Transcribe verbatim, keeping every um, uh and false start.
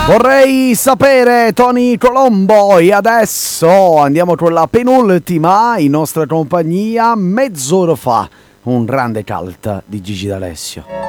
Vorrei sapere, Tony Colombo, e adesso andiamo con la penultima in nostra compagnia, mezz'ora fa, un grande cult di Gigi D'Alessio.